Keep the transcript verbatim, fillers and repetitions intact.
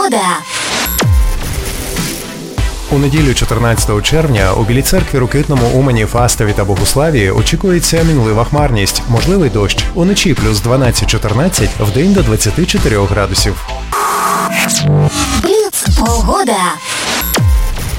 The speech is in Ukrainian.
У неділю чотирнадцятого червня у Білій Церкві, Рокитному, Умані, Фастові та Богуславі очікується мінлива хмарність, можливий дощ. Уночі плюс дванадцять-чотирнадцять, вдень до двадцяти чотирьох градусів. Бліц погода.